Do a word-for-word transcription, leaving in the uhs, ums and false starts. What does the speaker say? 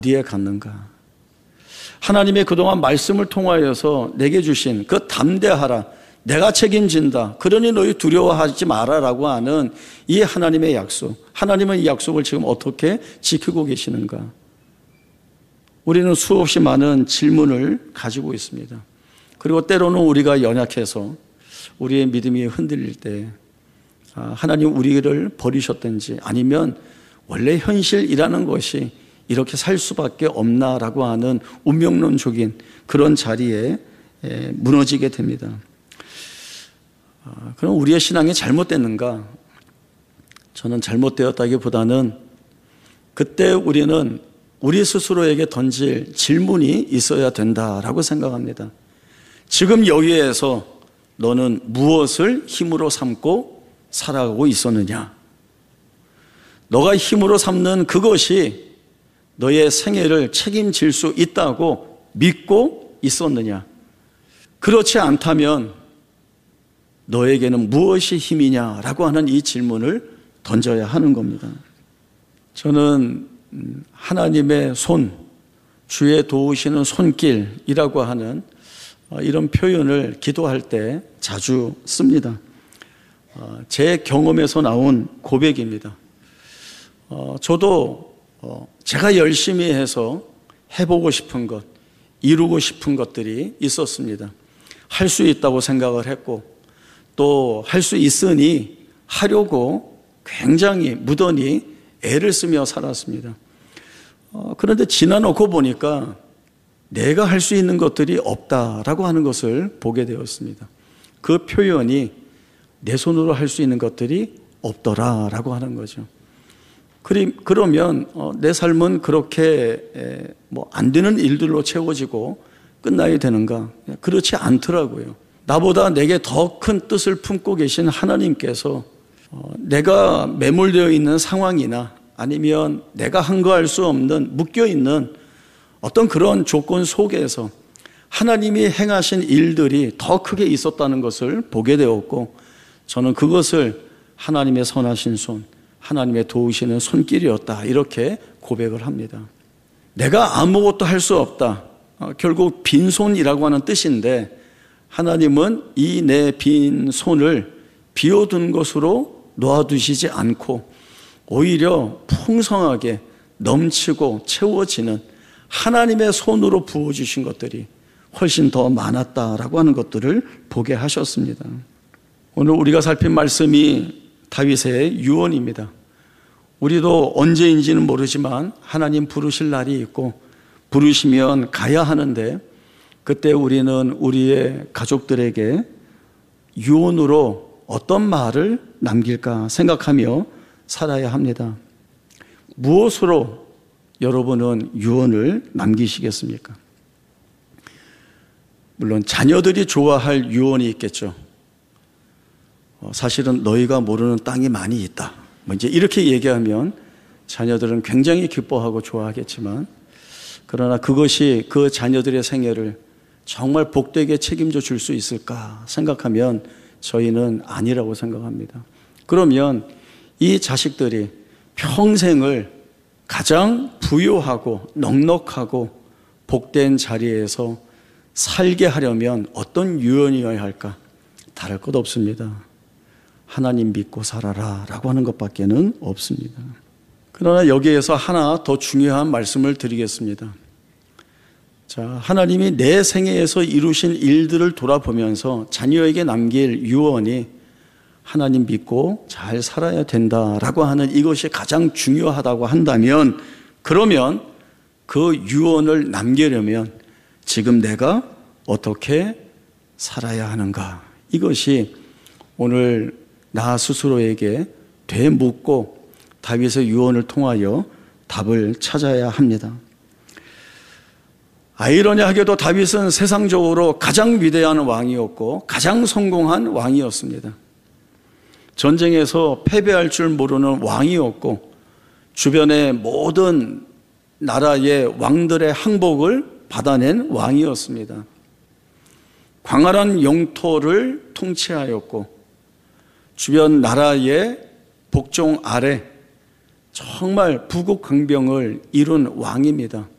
어디에 갔는가? 하나님의 그동안 말씀을 통하여서 내게 주신 그 담대하라, 내가 책임진다, 그러니 너희 두려워하지 마라라고 하는 이 하나님의 약속, 하나님은 이 약속을 지금 어떻게 지키고 계시는가? 우리는 수없이 많은 질문을 가지고 있습니다. 그리고 때로는 우리가 연약해서 우리의 믿음이 흔들릴 때 하나님 우리를 버리셨든지, 아니면 원래 현실이라는 것이 이렇게 살 수밖에 없나라고 하는 운명론적인 그런 자리에 무너지게 됩니다. 그럼 우리의 신앙이 잘못됐는가? 저는 잘못되었다기보다는 그때 우리는 우리 스스로에게 던질 질문이 있어야 된다라고 생각합니다. 지금 여기에서 너는 무엇을 힘으로 삼고 살아가고 있었느냐? 너가 힘으로 삼는 그것이 너의 생애를 책임질 수 있다고 믿고 있었느냐? 그렇지 않다면 너에게는 무엇이 힘이냐라고 하는 이 질문을 던져야 하는 겁니다. 저는 하나님의 손, 주의 도우시는 손길이라고 하는 이런 표현을 기도할 때 자주 씁니다. 제 경험에서 나온 고백입니다. 저도 제가 열심히 해서 해보고 싶은 것, 이루고 싶은 것들이 있었습니다. 할 수 있다고 생각을 했고, 또 할 수 있으니 하려고 굉장히 무던히 애를 쓰며 살았습니다. 그런데 지나놓고 보니까 내가 할 수 있는 것들이 없다라고 하는 것을 보게 되었습니다. 그 표현이 내 손으로 할 수 있는 것들이 없더라라고 하는 거죠. 그러면 내 삶은 그렇게 뭐 안 되는 일들로 채워지고 끝나야 되는가? 그렇지 않더라고요. 나보다 내게 더 큰 뜻을 품고 계신 하나님께서 내가 매몰되어 있는 상황이나 아니면 내가 한거할 수 없는 묶여있는 어떤 그런 조건 속에서 하나님이 행하신 일들이 더 크게 있었다는 것을 보게 되었고, 저는 그것을 하나님의 선하신 손, 하나님의 도우시는 손길이었다, 이렇게 고백을 합니다. 내가 아무것도 할 수 없다, 결국 빈손이라고 하는 뜻인데, 하나님은 이 내 빈손을 비워둔 것으로 놓아두시지 않고 오히려 풍성하게 넘치고 채워지는 하나님의 손으로 부어주신 것들이 훨씬 더 많았다라고 하는 것들을 보게 하셨습니다. 오늘 우리가 살핀 말씀이 다윗의 유언입니다. 우리도 언제인지는 모르지만 하나님 부르실 날이 있고 부르시면 가야 하는데, 그때 우리는 우리의 가족들에게 유언으로 어떤 말을 남길까 생각하며 살아야 합니다. 무엇으로 여러분은 유언을 남기시겠습니까? 물론 자녀들이 좋아할 유언이 있겠죠. 사실은 너희가 모르는 땅이 많이 있다, 뭐 이제 이렇게 얘기하면 자녀들은 굉장히 기뻐하고 좋아하겠지만, 그러나 그것이 그 자녀들의 생애를 정말 복되게 책임져 줄 수 있을까 생각하면 저희는 아니라고 생각합니다. 그러면 이 자식들이 평생을 가장 부유하고 넉넉하고 복된 자리에서 살게 하려면 어떤 유언이어야 할까? 다를 것 없습니다. 하나님 믿고 살아라 라고 하는 것밖에는 없습니다. 그러나 여기에서 하나 더 중요한 말씀을 드리겠습니다. 자, 하나님이 내 생애에서 이루신 일들을 돌아보면서 자녀에게 남길 유언이 하나님 믿고 잘 살아야 된다라고 하는 이것이 가장 중요하다고 한다면, 그러면 그 유언을 남기려면 지금 내가 어떻게 살아야 하는가? 이것이 오늘 나 스스로에게 되묻고 다윗의 유언을 통하여 답을 찾아야 합니다. 아이러니하게도 다윗은 세상적으로 가장 위대한 왕이었고 가장 성공한 왕이었습니다. 전쟁에서 패배할 줄 모르는 왕이었고 주변의 모든 나라의 왕들의 항복을 받아낸 왕이었습니다. 광활한 영토를 통치하였고 주변 나라의 복종 아래 정말 부국강병을 이룬 왕입니다.